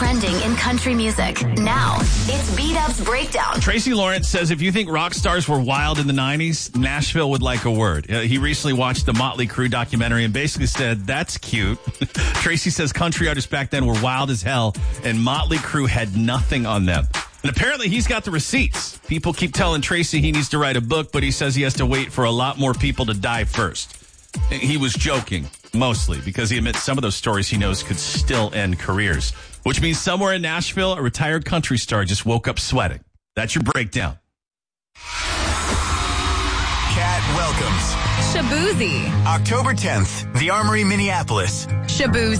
trending in country music. Now, it's B-Dub's Breakdown. Tracy Lawrence says if you think rock stars were wild in the 90s, Nashville would like a word. He recently watched the Motley Crue documentary and basically said, that's cute. Tracy says country artists back then were wild as hell, and Motley Crue had nothing on them. And apparently he's got the receipts. People keep telling Tracy he needs to write a book, but he says he has to wait for a lot more people to die first. He was joking, mostly, because he admits some of those stories he knows could still end careers. Which means somewhere in Nashville, a retired country star just woke up sweating. That's your breakdown. Cat welcomes Shaboozey. October 10th, the Armory, Minneapolis. Shaboozey.